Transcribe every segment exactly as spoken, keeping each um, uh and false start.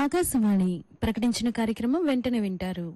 ఆకాశవాణి ప్రకటించిన కార్యక్రమం వెంటనే వింటారు.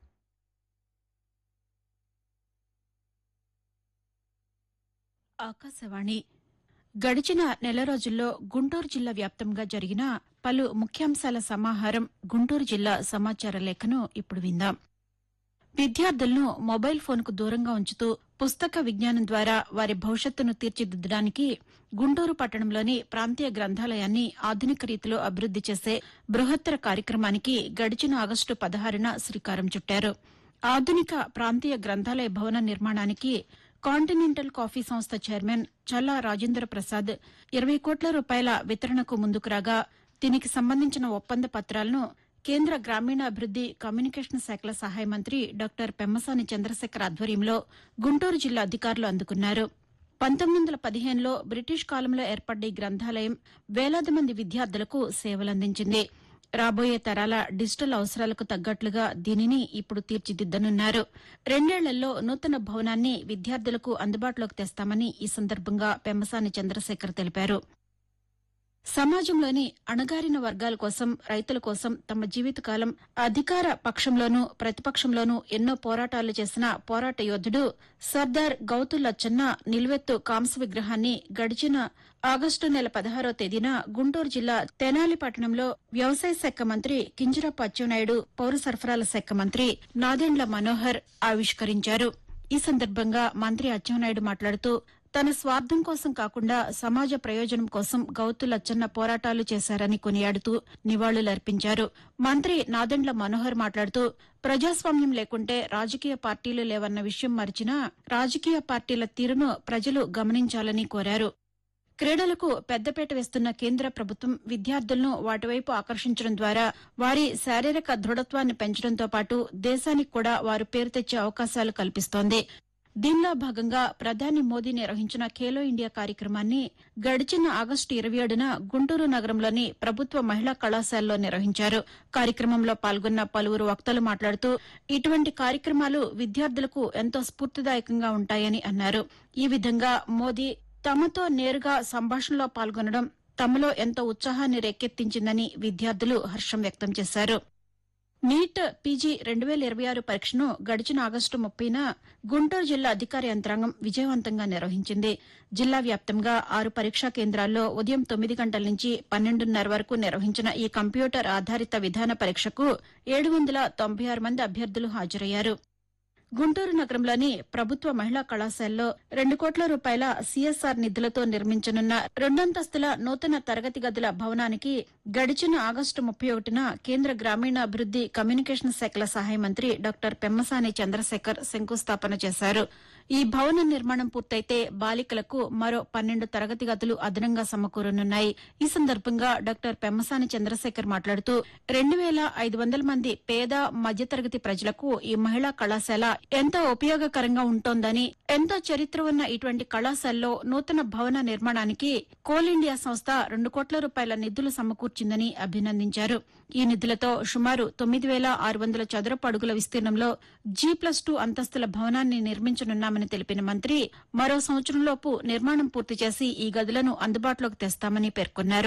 ఆకాశవాణి గడిచిన నెల రోజుల్లో గుంటూరు జిల్లా వ్యాప్తంగా జరిగిన పలు ముఖ్యాంశాల సమాహారం గుంటూరు జిల్లా సమాచార లేఖను ఇప్పుడు విందాం. విద్యార్థులను మొబైల్ ఫోన్కు దూరంగా ఉంచుతూ పుస్తక విజ్ఞానం ద్వారా వారి భవిష్యత్తును తీర్చిదిద్దడానికి గుంటూరు పట్టణంలోని ప్రాంతీయ గ్రంథాలయాన్ని ఆధునిక రీతిలో అభివృద్ది చేసే బృహత్తర కార్యక్రమానికి గడిచిన ఆగస్టు పదహారున శ్రీకారం చుట్టారు. ఆధునిక ప్రాంతీయ గ్రంథాలయ భవన నిర్మాణానికి కాంటినెంటల్ కాఫీ సంస్థ చైర్మన్ చల్లా రాజేంద్ర ప్రసాద్ ఇరవై కోట్ల రూపాయల వితరణకు ముందుకు రాగా దీనికి సంబంధించిన ఒప్పంద పత్రాలను కేంద్ర గ్రామీణాభివృద్ది కమ్యూనికేషన్ శాఖల సహాయ మంత్రి డాక్టర్ పెమ్మసాని చంద్రశేఖర్ ఆధ్వర్యంలో గుంటూరు జిల్లా అధికారులు అందుకున్నారు. పంతొమ్మిది వందల పదిహేనులో బ్రిటిష్ కాలంలో ఏర్పడ్డ ఈ గ్రంథాలయం వేలాది మంది విద్యార్థులకు సేవలందించింది. రాబోయే తరాల డిజిటల్ అవసరాలకు తగ్గట్లుగా దీనిని ఇప్పుడు తీర్చిదిద్దనున్నారు. రెండేళ్లలో నూతన భవనాన్ని విద్యార్థులకు అందుబాటులోకి తెస్తామని ఈ సందర్భంగా పెమ్మసాని చంద్రశేఖర్ తెలిపారు. సమాజంలోని అణగారిన వర్గాల కోసం, రైతుల కోసం తమ జీవితకాలం అధికార పక్షంలోనూ ప్రతిపక్షంలోనూ ఎన్నో పోరాటాలు చేసిన పోరాట యోధుడు సర్దార్ గౌతు లచ్చన్న నిలువెత్తు కాంస్య విగ్రహాన్ని గడిచిన ఆగస్టు నెల పదహారో తేదీన గుంటూరు జిల్లా తెనాలి పట్టణంలో వ్యవసాయ శాఖ మంత్రి కింజరాపు అచ్చెన్నాయుడు, పౌర సరఫరాల శాఖ మంత్రి నాదెండ్ల మనోహర్ ఆవిష్కరించారు. ఈ సందర్భంగా మంత్రి అచ్చెన్నాయుడు మాట్లాడుతూ తన స్వార్థం కోసం కాకుండా సమాజ ప్రయోజనం కోసం గౌతు లచ్చన్న పోరాటాలు చేశారని కొనియాడుతూ నివాళులర్పించారు. మంత్రి నాదెండ్ల మనోహర్ మాట్లాడుతూ ప్రజాస్వామ్యం లేకుంటే రాజకీయ పార్టీలు లేవన్న విషయం మరిచినా రాజకీయ పార్టీల తీరును ప్రజలు గమనించాలని కోరారు. క్రీడలకు పెద్దపీట వేస్తున్న కేంద్ర ప్రభుత్వం విద్యార్థులను వాటివైపు ఆకర్షించడం ద్వారా వారి శారీరక దృఢత్వాన్ని పెంచడంతో పాటు దేశానికి కూడా వారు పేరు తెచ్చే అవకాశాలు కల్పిస్తోంది. దీనిలో భాగంగా ప్రధాని మోదీ నిర్వహించిన ఖేలో ఇండియా కార్యక్రమాన్ని గడిచిన ఆగస్టు ఇరవై ఏడున గుంటూరు నగరంలోని ప్రభుత్వ మహిళా కళాశాలలో నిర్వహించారు. కార్యక్రమంలో పాల్గొన్న పలువురు వక్తలు మాట్లాడుతూ ఇటువంటి కార్యక్రమాలు విద్యార్థులకు ఎంతో స్ఫూర్తిదాయకంగా ఉంటాయని అన్నారు. ఈ విధంగా మోదీ తమతో నేరుగా సంభాషణలో పాల్గొనడం తమలో ఎంతో ఉత్సాహాన్ని రేకెత్తించిందని విద్యార్థులు హర్షం వ్యక్తం చేశారు. నీట్ పీజీ రెండు వేల ఇరవై ఆరు పరీక్షను గడిచిన ఆగస్టు ముప్పైన గుంటూరు జిల్లా అధికార యంత్రాంగం విజయవంతంగా నిర్వహించింది. జిల్లా వ్యాప్తంగా ఆరు పరీక్షా కేంద్రాల్లో ఉదయం తొమ్మిది గంటల నుంచి పన్నెండున్నర వరకు నిర్వహించిన ఈ కంప్యూటర్ ఆధారిత విధాన పరీక్షకు ఏడు వందల తొంభై ఆరు మంది అభ్యర్థులు హాజరయ్యారు. గుంటూరు నగరంలోని ప్రభుత్వ మహిళా కళాశాలలో రెండు కోట్ల రూపాయల సీఎస్ఆర్ నిధులతో నిర్మించనున్న రెండంతస్తుల నూతన తరగతి గదుల భవనానికి గడిచిన ఆగస్టు ముప్పై ఒకటిన కేంద్ర గ్రామీణాభివృద్ది కమ్యూనికేషన్ శాఖల సహాయ మంత్రి డాక్టర్ పెమ్మసాని చంద్రశేఖర్ శంకుస్థాపన చేశారు. ఈ భవన నిర్మాణం పూర్తయితే బాలికలకు మరో పన్నెండు తరగతి గదులు అదనంగా సమకూరనున్నాయి. ఈ సందర్భంగా డాక్టర్ పెమ్మసాని చంద్రశేఖర్ మాట్లాడుతూ రెండు వేల ఐదు వందల మంది పేద మధ్యతరగతి ప్రజలకు ఈ మహిళా కళాశాల ఎంతో ఉపయోగకరంగా ఉంటోందని, ఎంతో చరిత్ర ఉన్న ఇటువంటి కళాశాలలో నూతన భవన నిర్మాణానికి కోల్ ఇండియా సంస్థ రెండు కోట్ల రూపాయల నిధులు సమకూర్చిందని అభినందించారు. ఈ నిధులతో సుమారు తొమ్మిది వేల ఆరు వందల చదరపు అడుగుల విస్తీర్ణంలో జీ ప్లస్ టూ అంతస్తుల భవనాన్ని నిర్మించనున్నామని తెలిపిన మంత్రి మరో సంవత్సరంలోపు నిర్మాణం పూర్తి చేసి ఈ గదులను అందుబాటులోకి తెస్తామని పేర్కొన్నారు.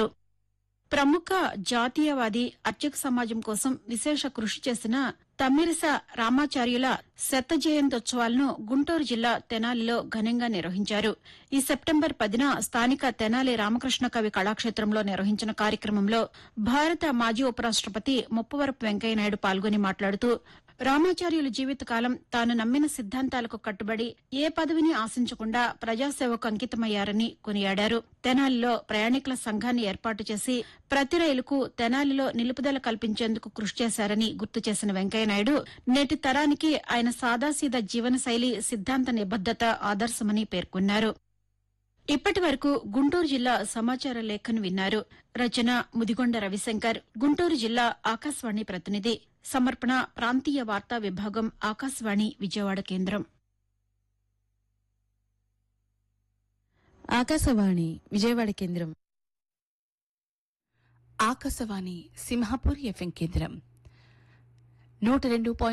ప్రముఖ జాతీయవాది అర్చక సమాజం కోసం విశేష కృషి చేసిన తమ్మిరిస రామాచార్యుల శత జయంత్యోత్సవాలను గుంటూరు జిల్లా తెనాలిలో ఘనంగా నిర్వహించారు. ఈ సెప్టెంబర్ పదిన స్థానిక తెనాలి రామకృష్ణ కవి కళాక్షేత్రంలో నిర్వహించిన కార్యక్రమంలో భారత మాజీ ఉపరాష్టపతి ముప్పవరపు వెంకయ్యనాయుడు పాల్గొని మాట్లాడుతూ రామాచార్యుల జీవితకాలం తాను నమ్మిన సిద్ధాంతాలకు కట్టుబడి ఏ పదవిని ఆశించకుండా ప్రజాసేవకు అంకితమయ్యారని కొనియాడారు. తెనాలిలో ప్రయాణికుల సంఘాన్ని ఏర్పాటు చేసి ప్రతి రైలుకు తెనాలిలో నిలుపుదల కల్పించేందుకు కృషి చేశారని గుర్తు చేసిన వెంకయ్యనాయుడు నేటి తరానికి ఆయన సాదాసీదా జీవనశైలి, సిద్ధాంత నిబద్దత ఆదర్శమని పేర్కొన్నారు. ఇప్పటి వరకు గుంటూరు జిల్లా సమాచార లేఖను విన్నారు. రచన ముదిగొండ రవిశంకర్, గుంటూరు జిల్లా ఆకాశవాణి ప్రతినిధి. సమర్పణ ప్రాంతీయ వార్తా విభాగం, ఆకాశవాణి విజయవాడ కేంద్రం. ఆకాశవాణి విజయవాడ కేంద్రం. ఆకాశవాణి సింహాపూర్ ఎఫ్ఎం కేంద్రం నూట రెండు